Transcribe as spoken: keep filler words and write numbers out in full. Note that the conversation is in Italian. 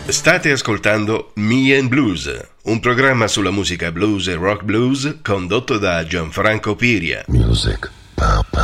State ascoltando Me and Blues, un programma sulla musica blues e rock blues condotto da Gianfranco Piria. Music, pop.